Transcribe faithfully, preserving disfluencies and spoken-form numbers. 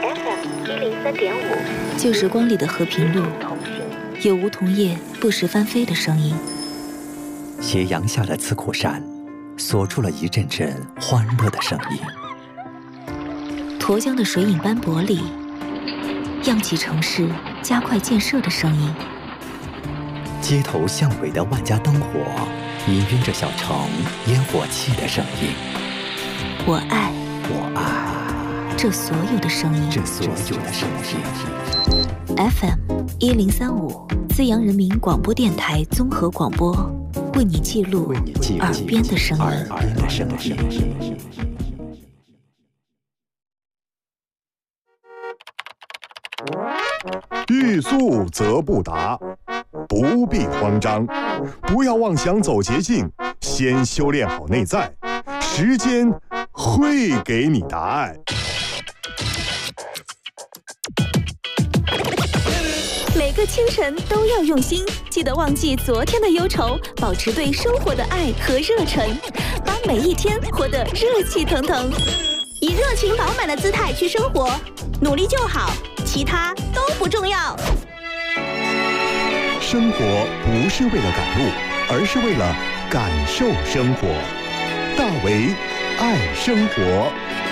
F M 一零三点五， 旧时光里的和平路，有梧桐叶不时翻飞的声音。 斜阳下的刺库山，锁出了一阵阵欢乐的声音。 沱江的水影斑驳里，漾起城市加快建设的声音。 街头巷尾的万家灯火，氤氲着小城烟火气的声音。 我爱， 我爱这所有的声音， 这所有的声音。 F M 一零三五，资阳人民广播电台综合广播，为你记录耳边的声音。 欲速则不达，不必慌张，不要妄想走捷径，先修炼好内在，时间会给你答案。 每个清晨都要用心，记得忘记昨天的忧愁，保持对生活的爱和热忱，把每一天活得热气腾腾，以热情饱满的姿态去生活，努力就好，其他都不重要。 生活不是为了赶路，而是为了感受生活。大为爱生活。